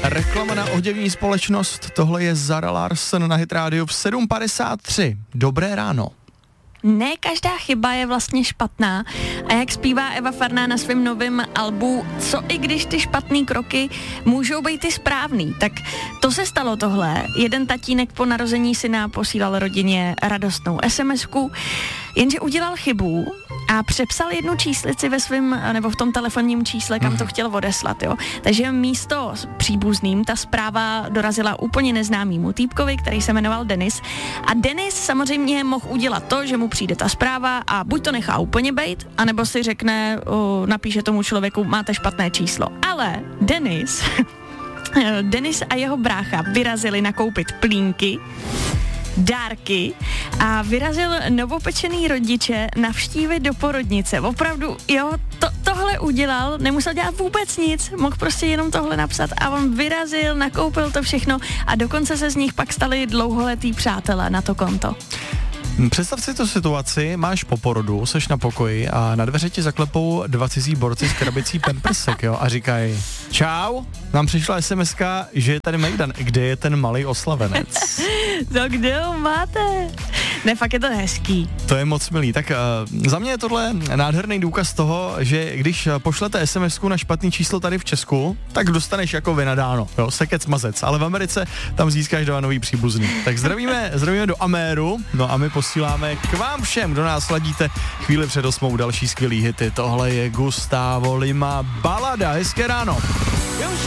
Reklama na oděvní společnost, tohle je Zara Larsson na Hit Radio v 7:53. Dobré ráno. Ne každá chyba je vlastně špatná a jak zpívá Eva Farná na svém novém albu, co i když ty špatný kroky můžou být ty správný, tak to se stalo tohle. Jeden tatínek po narození syna posílal rodině radostnou SMSku, jenže udělal chybu a přepsal jednu číslici ve svém, nebo v tom telefonním čísle, kam to chtěl odeslat, jo. Takže místo příbuzným ta zpráva dorazila úplně neznámýmu týpkovi, který se jmenoval Denis. A Denis samozřejmě mohl udělat to, že mu přijde ta zpráva a buď to nechá úplně bejt, anebo si řekne, napíše tomu člověku, máte špatné číslo. Ale Denis a jeho brácha vyrazili nakoupit plínky, dárky a vyrazil novopečený rodiče navštívit do porodnice. Opravdu, jo, tohle udělal, nemusel dělat vůbec nic, mohl prostě jenom tohle napsat a on vyrazil, nakoupil to všechno a dokonce se z nich pak stali dlouholetí přátelé na to konto. Představ si tu situaci, máš po porodu, seš na pokoji a na dveře ti zaklepou dva cizí borci s krabicí pampersek, jo, a říkají, čau, nám přišla SMSka, že je tady Mejdan, kde je ten malý oslavenec? To kde ho máte? Ne, fakt je to hezký. To je moc milý. Tak za mě je tohle nádherný důkaz toho, že když pošlete SMSku na špatný číslo tady v Česku, tak dostaneš jako vynadáno, jo, sekec mazec, ale v Americe tam získáš dva nový příbuzný. Tak zdravíme do Améru, no a my posíláme k vám všem, kdo nás sladíte chvíli před 8 další skvělý hity. Tohle je Gustavo Lima, Balada, hezké ráno.